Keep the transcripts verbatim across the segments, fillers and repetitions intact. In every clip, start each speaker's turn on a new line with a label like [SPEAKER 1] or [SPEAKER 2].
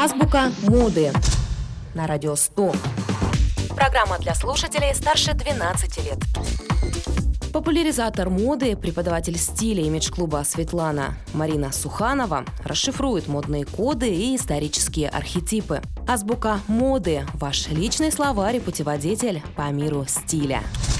[SPEAKER 1] Азбука моды на радио сто. Программа для слушателей старше двенадцати лет. Популяризатор моды, преподаватель стиля имидж-клуба «Светлана» Марина Суханова расшифрует модные коды и исторические архетипы. Азбука моды – ваш личный словарь и путеводитель по миру стиля.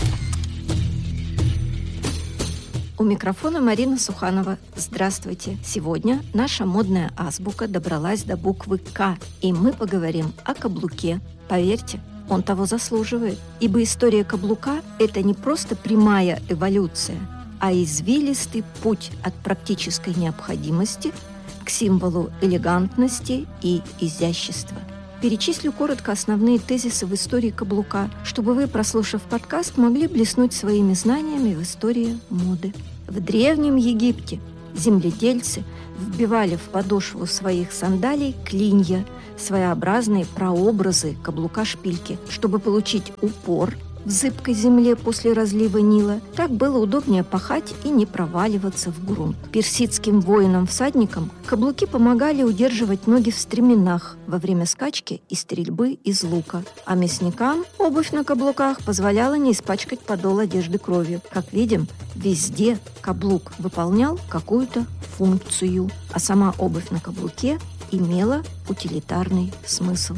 [SPEAKER 2] У микрофона Марина Суханова. Здравствуйте! Сегодня наша модная азбука добралась до буквы «К», и мы поговорим о каблуке. Поверьте, он того заслуживает, ибо история каблука – это не просто прямая эволюция, а извилистый путь от практической необходимости к символу элегантности и изящества. Перечислю коротко основные тезисы в истории каблука, чтобы вы, прослушав подкаст, могли блеснуть своими знаниями в истории моды. В Древнем Египте земледельцы вбивали в подошву своих сандалий клинья, своеобразные прообразы каблука-шпильки, чтобы получить упор в зыбкой земле после разлива Нила. Так было удобнее пахать и не проваливаться в грунт. Персидским воинам-всадникам каблуки помогали удерживать ноги в стременах во время скачки и стрельбы из лука. А мясникам обувь на каблуках позволяла не испачкать подол одежды кровью. Как видим, везде каблук выполнял какую-то функцию, а сама обувь на каблуке имела утилитарный смысл.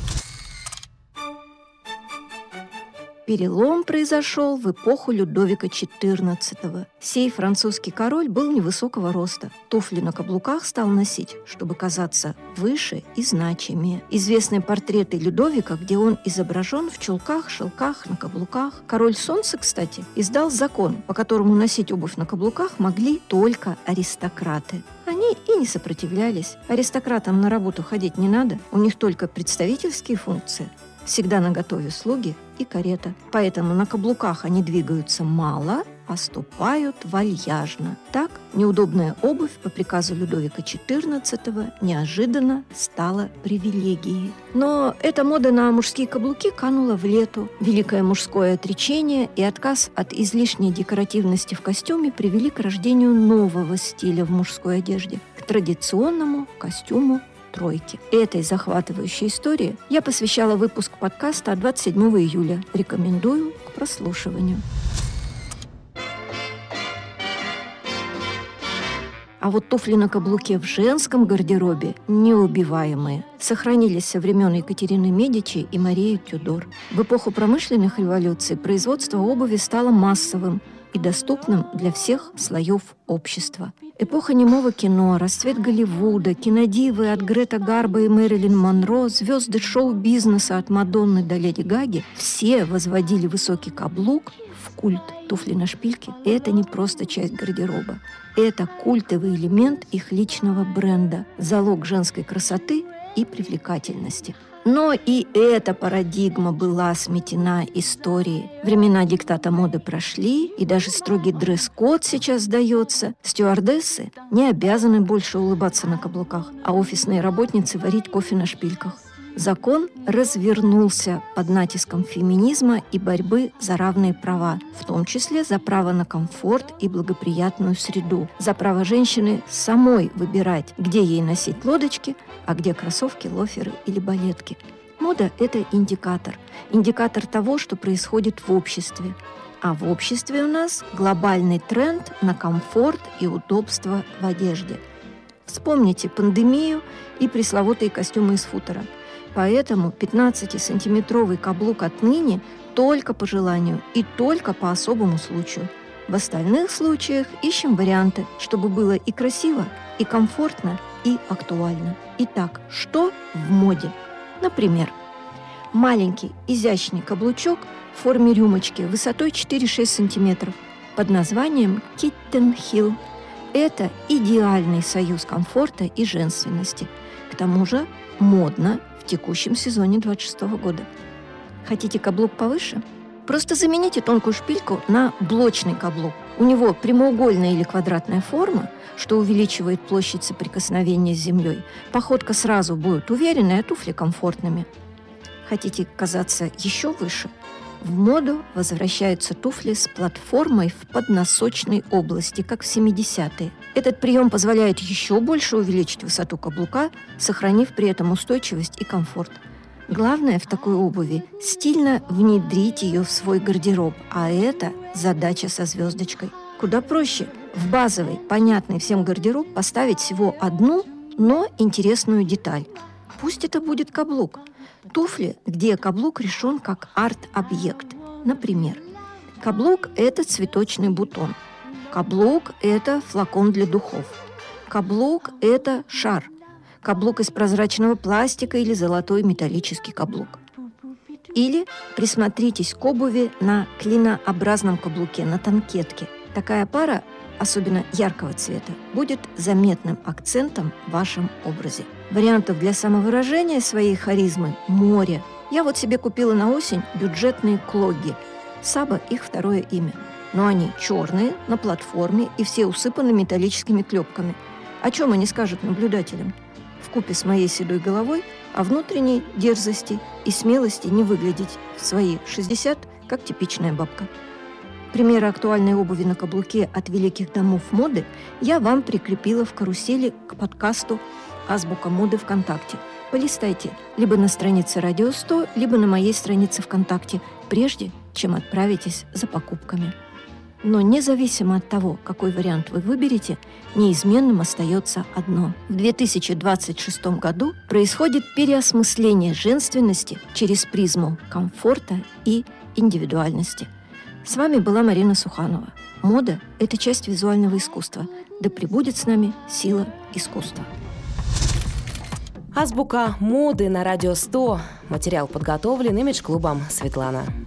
[SPEAKER 2] Перелом произошел в эпоху Людовика четырнадцатого. Сей французский король был невысокого роста. Туфли на каблуках стал носить, чтобы казаться выше и значимее. Известны портреты Людовика, где он изображен в чулках, шелках, на каблуках. Король Солнца, кстати, издал закон, по которому носить обувь на каблуках могли только аристократы. Они и не сопротивлялись. Аристократам на работу ходить не надо, у них только представительские функции. Всегда наготове слуги и карета. Поэтому на каблуках они двигаются мало, а ступают вальяжно. Так, неудобная обувь по приказу Людовика четырнадцатого неожиданно стала привилегией. Но эта мода на мужские каблуки канула в лету. Великое мужское отречение и отказ от излишней декоративности в костюме привели к рождению нового стиля в мужской одежде, к традиционному костюму тройки. Этой захватывающей истории я посвящала выпуск подкаста двадцать седьмого июля. Рекомендую к прослушиванию. А вот туфли на каблуке в женском гардеробе неубиваемые. Сохранились со времен Екатерины Медичи и Марии Тюдор. В эпоху промышленных революций производство обуви стало массовым и доступным для всех слоев общества. Эпоха немого кино, расцвет Голливуда, кинодивы от Грета Гарбо и Мэрилин Монро, звезды шоу-бизнеса от Мадонны до Леди Гаги – все возводили высокий каблук в культ. Туфли на шпильке – это не просто часть гардероба. Это культовый элемент их личного бренда, залог женской красоты и привлекательности. Но и эта парадигма была сметена историей. Времена диктата моды прошли, и даже строгий дресс-код сейчас сдается. Стюардессы не обязаны больше улыбаться на каблуках, а офисные работницы варить кофе на шпильках. Закон развернулся под натиском феминизма и борьбы за равные права, в том числе за право на комфорт и благоприятную среду, за право женщины самой выбирать, где ей носить лодочки, а где кроссовки, лоферы или балетки. Мода – это индикатор. Индикатор того, что происходит в обществе. А в обществе у нас глобальный тренд на комфорт и удобство в одежде. Вспомните пандемию и пресловутые костюмы из футера. Поэтому пятнадцатисантиметровый каблук отныне только по желанию и только по особому случаю. В остальных случаях ищем варианты, чтобы было и красиво, и комфортно, и актуально. Итак, что в моде? Например, маленький изящный каблучок в форме рюмочки высотой четыре-шесть сантиметров под названием Kitten Heel. Это идеальный союз комфорта и женственности. К тому же модно в текущем сезоне двадцать шестого года. Хотите каблук повыше? Просто замените тонкую шпильку на блочный каблук. У него прямоугольная или квадратная форма, что увеличивает площадь соприкосновения с землей. Походка сразу будет уверенной, а туфли комфортными. Хотите казаться еще выше? В моду возвращаются туфли с платформой в подносочной области, как в семидесятые. Этот прием позволяет еще больше увеличить высоту каблука, сохранив при этом устойчивость и комфорт. Главное в такой обуви – стильно внедрить ее в свой гардероб, а это задача со звездочкой. Куда проще в базовый, понятный всем гардероб поставить всего одну, но интересную деталь. Пусть это будет каблук. Туфли, где каблук решен как арт-объект. Например, каблук – это цветочный бутон. Каблук – это флакон для духов. Каблук – это шар. Каблук из прозрачного пластика или золотой металлический каблук. Или присмотритесь к обуви на клинообразном каблуке, на танкетке. Такая пара, особенно яркого цвета, будет заметным акцентом в вашем образе. Вариантов для самовыражения своей харизмы море. Я вот себе купила на осень бюджетные клогги. Саба – их второе имя. Но они черные, на платформе и все усыпаны металлическими клепками. О чем они скажут наблюдателям? Вкупе с моей седой головой о внутренней дерзости и смелости не выглядеть в свои шестьдесят, как типичная бабка. Примеры актуальной обуви на каблуке от великих домов моды я вам прикрепила в карусели к подкасту «Азбука моды ВКонтакте». Полистайте либо на странице Радио сто, либо на моей странице ВКонтакте, прежде чем отправитесь за покупками. Но независимо от того, какой вариант вы выберете, неизменным остается одно. В две тысячи двадцать шестом году происходит переосмысление женственности через призму комфорта и индивидуальности. С вами была Марина Суханова. Мода – это часть визуального искусства. Да пребудет с нами сила искусства.
[SPEAKER 1] Азбука моды на Радио сто. Материал подготовлен имидж-клубом «Светлана».